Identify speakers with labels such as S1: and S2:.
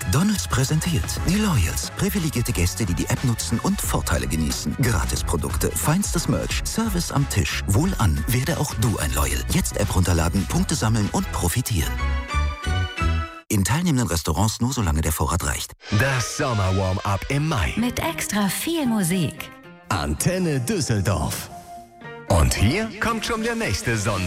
S1: McDonald's präsentiert die Loyals. Privilegierte Gäste, die die App nutzen und Vorteile genießen. Gratisprodukte, feinstes Merch, Service am Tisch. Wohlan, werde auch du ein Loyal. Jetzt App runterladen, Punkte sammeln und profitieren. In teilnehmenden Restaurants nur solange der Vorrat reicht.
S2: Das Sommer-Warm-Up im Mai.
S3: Mit extra viel Musik.
S2: Antenne Düsseldorf. Und hier kommt schon der nächste Sonntag.